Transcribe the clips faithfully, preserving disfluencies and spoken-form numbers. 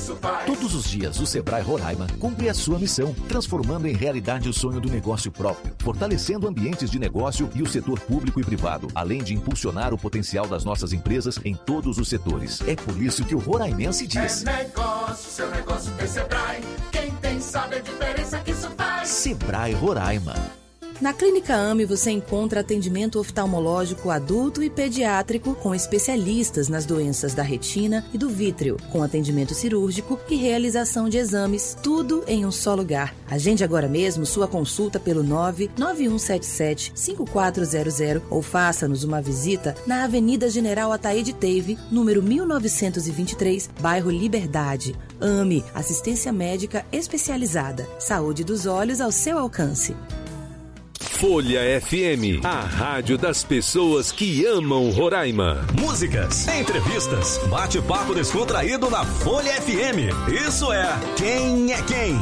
isso faz. Todos os dias, o Sebrae Roraima cumpre a sua missão, transformando em realidade o sonho do negócio próprio, fortalecendo ambientes de negócio e o setor público e privado, além de impulsionar o potencial das nossas empresas em todos os setores. É por isso que o roraimense diz: É negócio, seu negócio tem Sebrae. Quem tem sabe a diferença que isso faz. Sebrae Roraima. Na Clínica A M E você encontra atendimento oftalmológico adulto e pediátrico com especialistas nas doenças da retina e do vítreo, com atendimento cirúrgico e realização de exames, tudo em um só lugar. Agende agora mesmo sua consulta pelo nove nove um sete sete cinco quatro zero zero ou faça-nos uma visita na Avenida General Ataíde Teive, número mil novecentos e vinte e três, bairro Liberdade. A M E, assistência médica especializada. Saúde dos olhos ao seu alcance. Folha F M, a rádio das pessoas que amam Roraima. Músicas, entrevistas, bate-papo descontraído na Folha F M. Isso é Quem é Quem?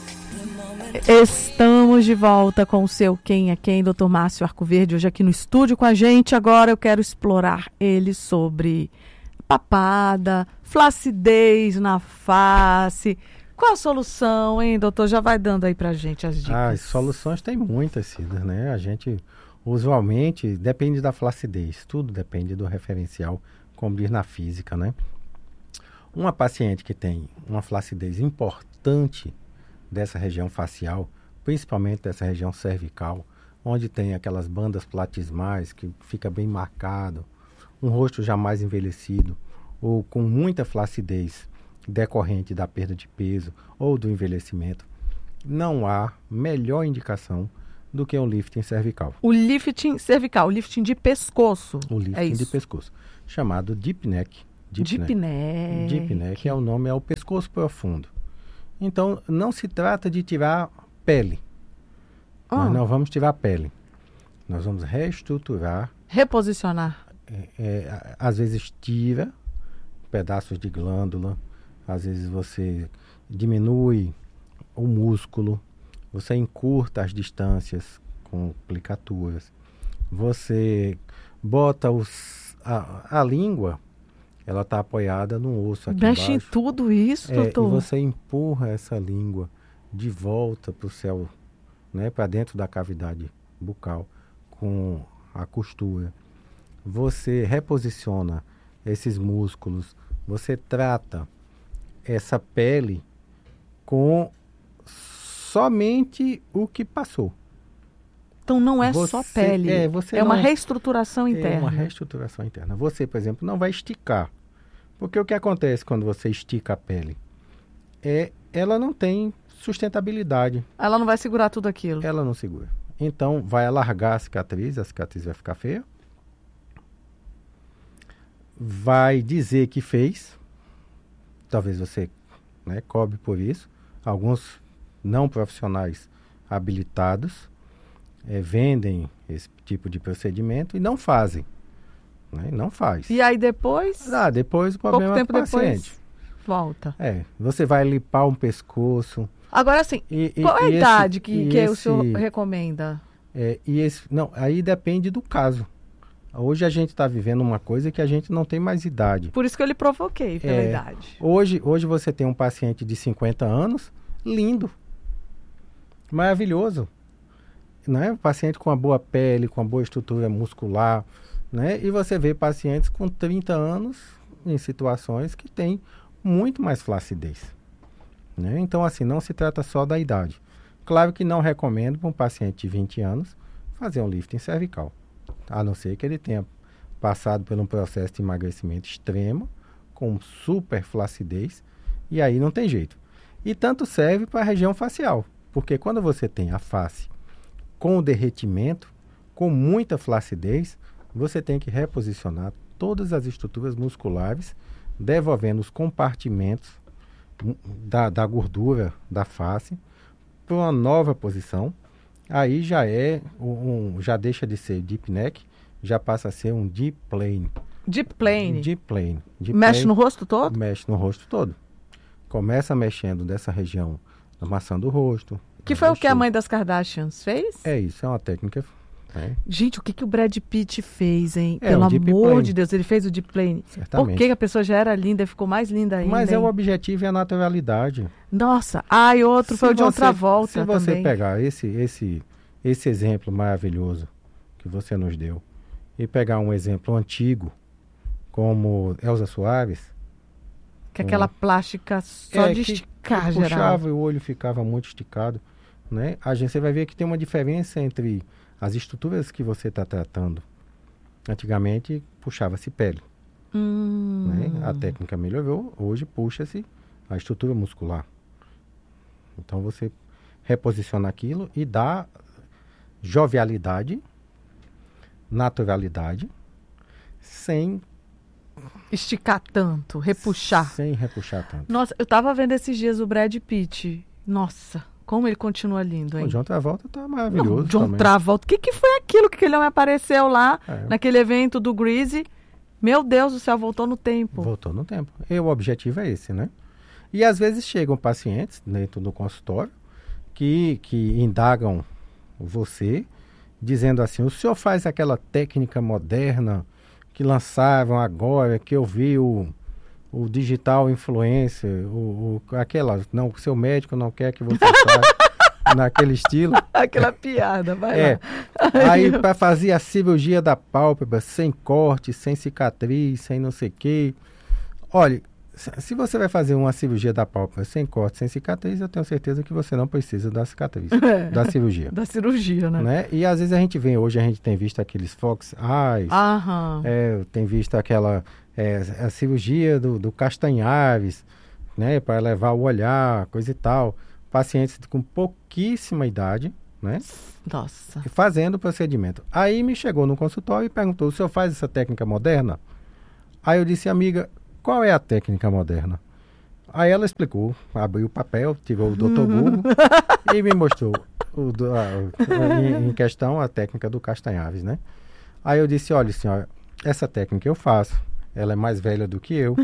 Estamos de volta com o seu Quem é Quem, doutor Márcio Arcoverde, hoje aqui no estúdio com a gente. Agora eu quero explorar ele sobre papada, flacidez na face. Qual a solução, hein, doutor? Já vai dando aí pra gente as dicas. Ah, as soluções tem muitas, Cida, né? A gente, usualmente, depende da flacidez. Tudo depende do referencial, como diz na física, né? Uma paciente que tem uma flacidez importante dessa região facial, principalmente dessa região cervical, onde tem aquelas bandas platismais que fica bem marcado, um rosto já mais envelhecido, ou com muita flacidez decorrente da perda de peso ou do envelhecimento, não há melhor indicação do que um lifting cervical. O lifting cervical, o lifting de pescoço. O lifting é isso. de pescoço, chamado deep neck. Deep, deep neck. neck. Deep neck é o nome, é o pescoço profundo. Então, não se trata de tirar pele. Oh. Nós não vamos tirar pele. Nós vamos reestruturar. Reposicionar. É, é, às vezes tira pedaços de glândula. Às vezes você diminui o músculo, você encurta as distâncias com aplicaturas, você bota os, a, a língua, ela está apoiada no osso aqui Mexe embaixo. em tudo isso, é, doutor. E você empurra essa língua de volta para o céu, né, para dentro da cavidade bucal com a costura. Você reposiciona esses músculos, você trata essa pele com somente o que passou. Então não é você, só pele, é, você é não, uma reestruturação interna. É uma reestruturação interna. Você, por exemplo, não vai esticar. Porque o que acontece quando você estica a pele? É, ela não tem sustentabilidade. Ela não vai segurar tudo aquilo. Ela não segura. Então vai alargar a cicatriz, a cicatriz vai ficar feia. Vai dizer que fez. Talvez você, né, cobre por isso. Alguns não profissionais habilitados é, vendem esse tipo de procedimento e não fazem. Né? Não faz. E aí depois? Ah, depois o problema pouco tempo é o paciente. Depois volta. É, você vai limpar um pescoço. Agora assim, e, qual e, é a e idade esse, que, que esse, o senhor recomenda? É, e esse, não, aí depende do caso. Hoje a gente está vivendo uma coisa que a gente não tem mais idade. Por isso que eu lhe provoquei pela é, idade. Hoje, hoje você tem um paciente de cinquenta anos, lindo, maravilhoso. Né? Um paciente com uma boa pele, com uma boa estrutura muscular. Né? E você vê pacientes com trinta anos em situações que têm muito mais flacidez. Né? Então, assim, não se trata só da idade. Claro que não recomendo para um paciente de vinte anos fazer um lifting cervical. A não ser que ele tenha passado por um processo de emagrecimento extremo, com super flacidez, e aí não tem jeito. E tanto serve para a região facial, porque quando você tem a face com derretimento, com muita flacidez, você tem que reposicionar todas as estruturas musculares, devolvendo os compartimentos da, da gordura da face para uma nova posição. Aí já é um, já deixa de ser deep neck, já passa a ser um deep plane. Deep plane? Deep plane. Deep mexe plane, no rosto todo? Mexe no rosto todo. Começa mexendo dessa região da maçã do rosto. Que foi o que bochecha. a mãe das Kardashians fez? É isso, é uma técnica Né? Gente, o que, que o Brad Pitt fez, hein? É, Pelo o Deep amor Plane. de Deus, ele fez o Deep Plane. Certamente. Por que que a pessoa já era linda e ficou mais linda ainda? Mas é hein? o objetivo e a naturalidade. Nossa, ah, e outro Se foi o de você- outra volta Se você também. pegar esse, esse, esse exemplo maravilhoso que você nos deu e pegar um exemplo antigo, como Elza Soares, Que aquela plástica só é, de que- esticar, que geral. puxava e o olho ficava muito esticado, né? A gente, você vai ver que tem uma diferença entre as estruturas que você está tratando. Antigamente puxava-se pele, Hum. né? A técnica melhorou, hoje puxa-se a estrutura muscular. Então você reposiciona aquilo e dá jovialidade, naturalidade, sem, Esticar tanto, repuxar. sem repuxar tanto. Nossa, eu tava vendo esses dias o Brad Pitt. Nossa, como ele continua lindo, hein? O John Travolta tá Não, maravilhoso John também. Travolta. O que, que foi aquilo que aquele homem apareceu lá, É. naquele evento do Grease? Meu Deus do céu, voltou no tempo. Voltou no tempo. E o objetivo é esse, né? E às vezes chegam pacientes dentro do consultório que, que indagam você, dizendo assim, o senhor faz aquela técnica moderna que lançaram agora, que eu vi o, o digital influencer, o, o, aquela, não, o seu médico não quer que você faça naquele estilo. Aquela piada, vai É. lá. Aí para fazer a cirurgia da pálpebra sem corte, sem cicatriz, sem não sei o quê. Olha, se se você vai fazer uma cirurgia da pálpebra sem corte, sem cicatriz, eu tenho certeza que você não precisa da cicatriz, É. da cirurgia. Da cirurgia, né? Né? E às vezes a gente vê, hoje a gente tem visto aqueles Fox Eyes, Aham. é, tem visto aquela é, a cirurgia do, do Castanhares, né, para elevar o olhar, coisa e tal. Pacientes com pouquíssima idade, né, Nossa. fazendo o procedimento. Aí me chegou no consultório e perguntou, o senhor faz essa técnica moderna? Aí eu disse, amiga, qual é a técnica moderna? Aí ela explicou, abriu o papel, tirou o doutor Google e me mostrou o, do- a- o- em, em questão a técnica do Castanhares, né? Aí eu disse, olha senhora, essa técnica eu faço, ela é mais velha do que eu.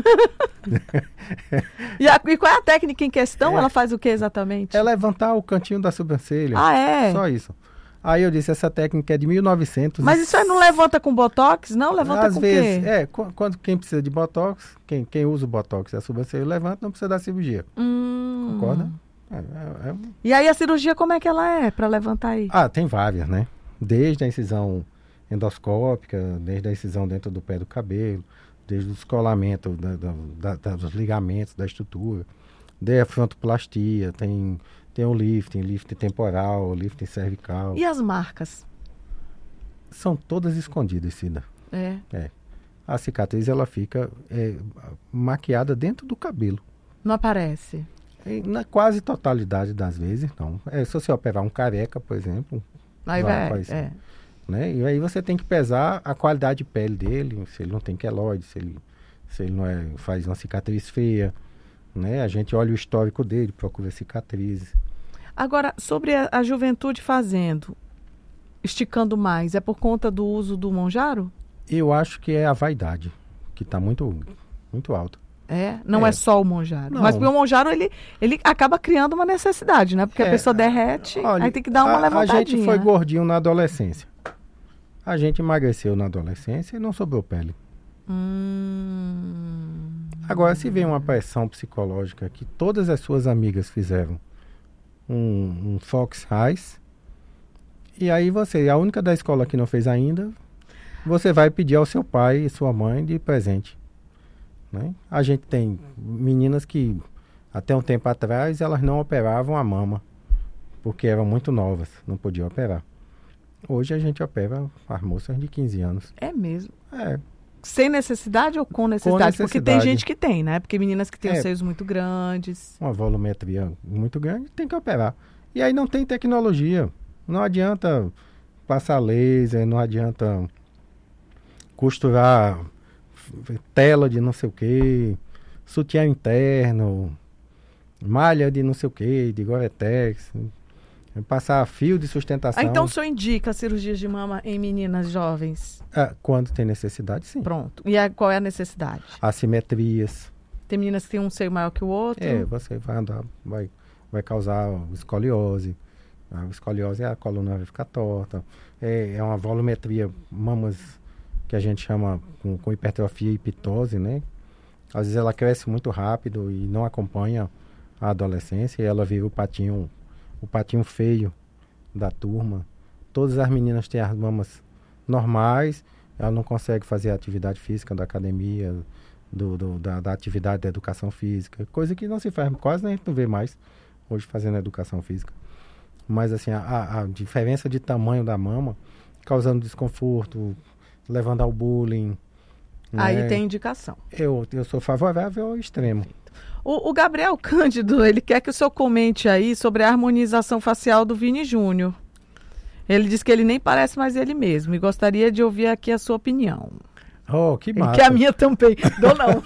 E, a- e qual é a técnica em questão? É. Ela faz o que exatamente? É levantar o cantinho da sobrancelha. Ah, é? Só isso. Aí eu disse, essa técnica é de mil e novecentos. Mas isso aí não levanta com botox? Não? Levanta Às com o vezes, quê? é, qu- quando quem precisa de botox, quem, quem usa o botox e a sobrancelha levanta, não precisa da cirurgia. Hum. Concorda? É, é, é um- E aí a cirurgia como é que ela é pra levantar aí? Ah, tem várias, né? Desde a incisão endoscópica, desde a incisão dentro do pé do cabelo, desde o descolamento da- da- da- dos ligamentos, da estrutura, desde a frontoplastia, tem, tem o lifting, lifting temporal, lifting cervical. E as marcas? São todas escondidas, Cida. É. A cicatriz, ela fica é, maquiada dentro do cabelo. Não aparece. E na quase totalidade das vezes, não. É, se você operar um careca, por exemplo, Aí Vai vai. aparecer. É. né? E aí você tem que pesar a qualidade de pele dele, se ele não tem queloide, se ele, se ele não é, faz uma cicatriz feia, né? A gente olha o histórico dele, procura cicatrizes. Agora, sobre a, a juventude fazendo, esticando mais, é por conta do uso do Monjaro? Eu acho que é a vaidade, que está muito, muito alta. É, não é, É. só o Monjaro. Não. Mas porque o Monjaro, ele, ele acaba criando uma necessidade, né? Porque a É, pessoa derrete, Olha, aí tem que dar uma a, levantadinha. A gente foi né? gordinho na adolescência. A gente emagreceu na adolescência e não sobrou pele. Hum, Agora, se vem uma pressão psicológica que todas as suas amigas fizeram um, um Fox Eyes, e aí você, a única da escola que não fez ainda, você vai pedir ao seu pai e sua mãe de presente. Né? A gente tem meninas que, até um tempo atrás, elas não operavam a mama, porque eram muito novas, não podiam operar. Hoje a gente opera as moças de quinze anos. é mesmo. É, Sem necessidade ou com necessidade? Porque tem necessidade. gente que tem, né? Porque meninas que têm os É. seios muito grandes. uma volumetria muito grande, tem que operar. E aí não tem tecnologia. Não adianta passar laser, não adianta costurar f- tela de não sei o que, sutiã interno, malha de não sei o que, de Gore-Tex, passar fio de sustentação. Ah, então o senhor indica cirurgias de mama em meninas jovens? Ah, quando tem necessidade, sim. Pronto. E a, qual é a necessidade? Assimetrias. Tem meninas que têm um seio maior que o outro? É, você vai andar, vai, vai causar escoliose, A escoliose, a coluna vai ficar torta. É, é uma volumetria, mamas que a gente chama com, com hipertrofia e pitose, né? Às vezes ela cresce muito rápido e não acompanha a adolescência e ela vira o patinho, o patinho feio da turma. Todas as meninas têm as mamas normais, ela não consegue fazer a atividade física da academia, do, do, da, da atividade da educação física, coisa que não se faz, quase nem a gente não vê mais hoje fazendo educação física. Mas assim, a, a diferença de tamanho da mama, causando desconforto, levando ao bullying. Aí né? tem indicação. Eu, eu sou favorável ao extremo. O, o Gabriel Cândido, ele quer que o senhor comente aí sobre a harmonização facial do Vini Júnior. Ele diz que ele nem parece mais ele mesmo e gostaria de ouvir aqui a sua opinião. Oh, que massa. Que a minha também. Dou não.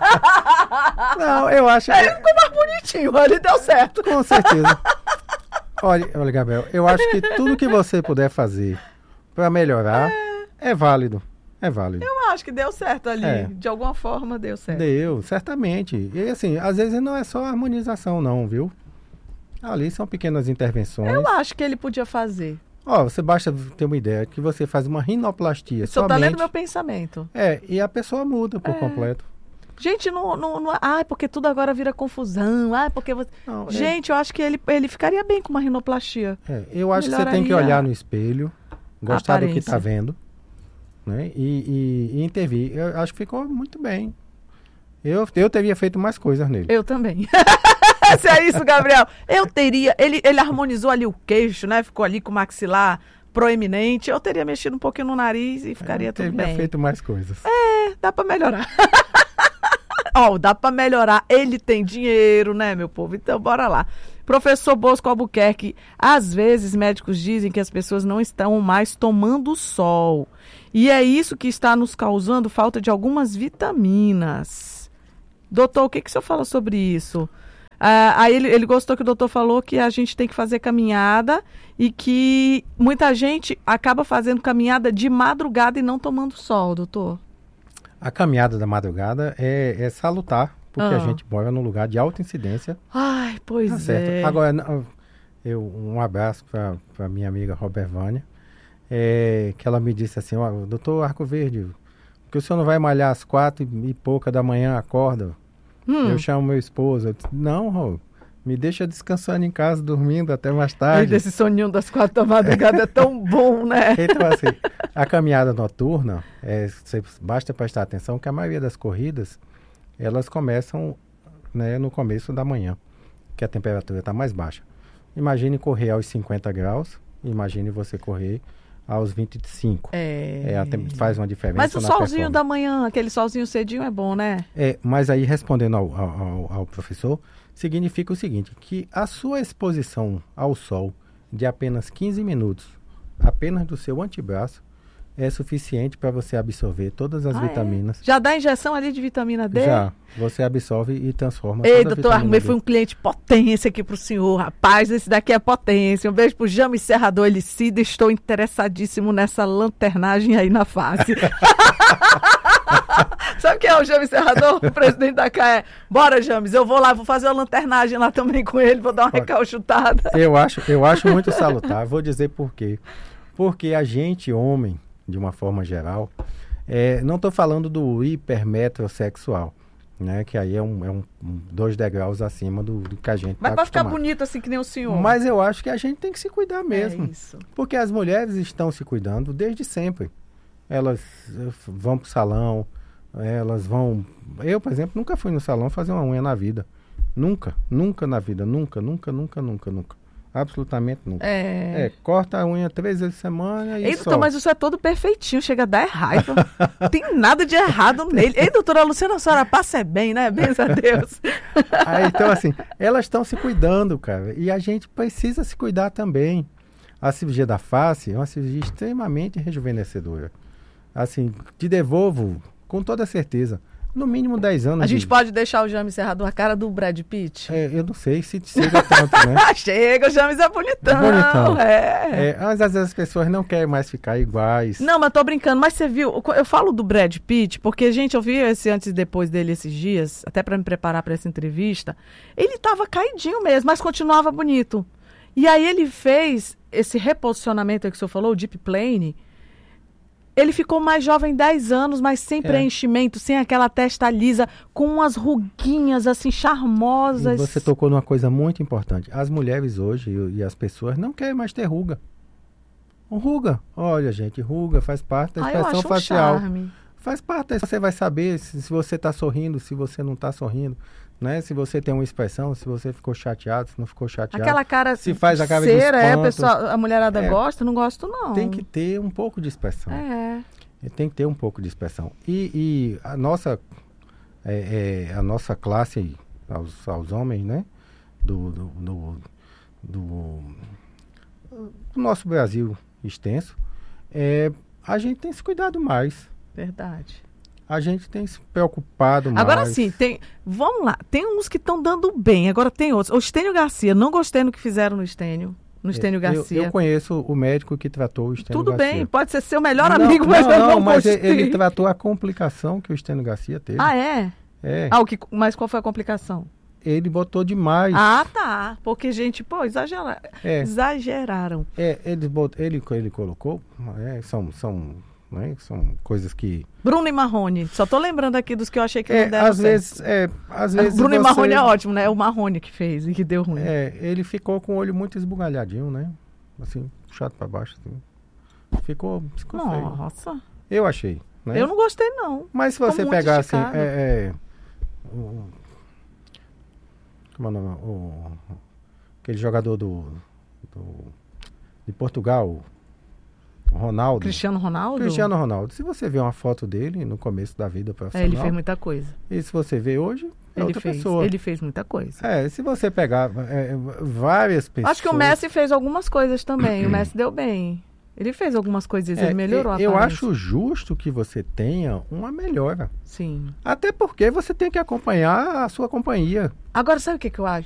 Não, eu acho que... Ele ficou mais bonitinho, ele deu certo. Com certeza. Olha, olha, Gabriel, eu acho que tudo que você puder fazer para melhorar é... é válido. É válido. Eu acho que deu certo ali. É. De alguma forma deu certo. Deu, certamente. E assim, às vezes não é só harmonização não, viu? Ali são pequenas intervenções. Eu acho que ele podia fazer. Ó, você basta ter uma ideia que você faz uma rinoplastia. O senhor somente, tá lendo meu pensamento. É, e a pessoa muda por É. completo. Gente, não, não, não... Ai, porque tudo agora vira confusão. Ai, porque você... Não, é- Gente, eu acho que ele, ele ficaria bem com uma rinoplastia. É, eu acho que você tem que Melhoraria olhar no espelho, gostar do que aparência. está vendo, né? E, e, e intervir. Eu acho que ficou muito bem. Eu, eu teria feito mais coisas nele. Eu também. Se é isso, Gabriel. Eu teria... Ele, ele harmonizou ali o queixo, né? Ficou ali com o maxilar proeminente. Eu teria mexido um pouquinho no nariz e ficaria eu tudo teria bem. feito mais coisas. É, dá pra melhorar. Ó, dá pra melhorar. Ele tem dinheiro, né, meu povo? Então, bora lá. Professor Bosco Albuquerque, às vezes médicos dizem que as pessoas não estão mais tomando sol. E é isso que está nos causando falta de algumas vitaminas. Doutor, o que, que o senhor fala sobre isso? Ah, aí ele, ele gostou que o doutor falou que a gente tem que fazer caminhada e que muita gente acaba fazendo caminhada de madrugada e não tomando sol, doutor. A caminhada da madrugada é, é salutar, porque Ah. a gente mora num lugar de alta incidência. Ai, pois Tá certo. é. Agora, não, eu, um abraço para minha amiga Robervânia, é, que ela me disse assim, ó, doutor Arco Verde, porque o senhor não vai malhar às quatro e pouca da manhã, acorda? Hum. Eu chamo meu esposo. Eu disse, não, Rô, me deixa descansando em casa, dormindo até mais Ai, tarde. desse soninho das quatro da madrugada é tão bom, né? Então, assim, a caminhada noturna, é, você, basta prestar atenção que a maioria das corridas, elas começam, né, no começo da manhã, que a temperatura está mais baixa. Imagine correr aos cinquenta graus, imagine você correr aos vinte e cinco. É. É, a tem- faz uma diferença. Mas o na solzinho performance. da manhã, aquele solzinho cedinho é bom, né? É, mas aí, respondendo ao, ao, ao- ao professor, significa o seguinte, que a sua exposição ao sol de apenas quinze minutos, apenas do seu antebraço, é suficiente para você absorver todas as Ah, é? vitaminas. Já dá injeção ali de vitamina D? Já, você absorve e transforma Ei, toda a doutor vitamina Armei, D. foi um cliente potência aqui pro senhor, rapaz, esse daqui é potência. Um beijo pro Jame Serrador Elicida, estou interessadíssimo nessa lanternagem aí na face. Sabe quem é o James Serrador? O presidente da C A E. Bora, James, eu vou lá, vou fazer uma lanternagem lá também com ele, vou dar uma Olha, recalchutada. Eu acho, eu acho muito salutar, vou dizer por quê. Porque a gente, homem, de uma forma geral, é, não estou falando do hipermetrosexual, né? Que aí é, um, é um, um dois degraus acima do, do que a gente Mas tá pra ficar acostumado. bonito assim que nem o senhor. Mas eu acho que a gente tem que se cuidar mesmo. É isso. Porque as mulheres estão se cuidando desde sempre. Elas eh, f- vão pro salão, elas vão... Eu, por exemplo, nunca fui no salão fazer uma unha na vida. Nunca, nunca na vida. Nunca, nunca, nunca, nunca, nunca. Absolutamente nunca. É. É, corta a unha três vezes por semana e Ei, só. doutor, mas isso é todo perfeitinho, chega a dar raiva. Tem nada de errado nele. Ei, doutora Luciana, a senhora passa é bem, né? Benza a Deus. Aí, então, assim, elas estão se cuidando, cara. E a gente precisa se cuidar também. A cirurgia da face é uma cirurgia extremamente rejuvenescedora. Assim, te devolvo com toda certeza. No mínimo dez anos. A gente de... pode deixar o James Serrador a cara do Brad Pitt? É, eu não sei se chega tanto, né? Chega, o James é bonitão. É bonitão. É. É, mas às vezes as pessoas não querem mais ficar iguais. Não, mas tô brincando. Mas você viu, eu falo do Brad Pitt, porque, gente, eu vi esse antes e depois dele esses dias, até pra me preparar pra essa entrevista. Ele tava caidinho mesmo, mas continuava bonito. E aí ele fez esse reposicionamento aí que o senhor falou, o Deep Plane. Ele ficou mais jovem dez anos, mas sem É. preenchimento, sem aquela testa lisa, com umas ruguinhas assim charmosas. E você tocou numa coisa muito importante. As mulheres hoje e, e as pessoas não querem mais ter ruga. Ruga. Olha, gente, ruga faz parte da Ah, eu expressão acho um facial. charme. Faz parte. Você vai saber se, se você está sorrindo, se você não está sorrindo. Né? Se você tem uma expressão, se você ficou chateado, se não ficou chateado. Aquela cara se faz a cara de cera, é, espanto. pessoal, a mulherada É. gosta, não gosto não. Tem que ter um pouco de expressão. É. Tem que ter um pouco de expressão. E, e a nossa é, é, a nossa classe aos, aos homens, né? Do, do, do, do, do nosso Brasil extenso, é, a gente tem se cuidado mais. Verdade. A gente tem se preocupado mais. Agora sim, tem, vamos lá, tem uns que estão dando bem, agora tem outros. O Estênio Garcia, não gostei no que fizeram no Estênio, no Estênio Garcia. Eu, eu conheço o médico que tratou o Estênio Tudo Garcia. bem, pode ser seu melhor Não, amigo, mas não, eu não, não, mas gostei. ele tratou a complicação que o Estênio Garcia teve. Ah, é? É. Ah, o que, mas qual foi a complicação? Ele botou demais. Ah, tá. Porque, gente, pô, exagera... É. exageraram. É, ele, bot... ele, ele colocou, é, são, são, né, são coisas que... Bruno e Marrone. Só tô lembrando aqui dos que eu achei que É, não deram às certo. vezes, é, às vezes Bruno e você- Marrone é ótimo, né? É o Marrone que fez e que deu ruim. É, ele ficou com o olho muito esbugalhadinho, né? Assim, puxado pra baixo. Assim. Ficou, ficou feio. Nossa. Eu achei, né? Eu não gostei, não. Mas se Ficou você muito pegar assim, esticado. é, é, o, como é o nome? O, aquele jogador do, do de Portugal, o Ronaldo. Cristiano Ronaldo? Cristiano Ronaldo. Se você vê uma foto dele no começo da vida É, profissional, ele fez muita coisa. e se você vê hoje, é Ele outra fez, pessoa. ele fez muita coisa. É, se você pegar é, várias pessoas... Acho que o Messi fez algumas coisas também. O Messi deu bem. Ele fez algumas coisas, É, ele melhorou a eu aparência. acho justo que você tenha uma melhora. Sim. Até porque você tem que acompanhar a sua companhia. Agora, sabe o que, que eu acho?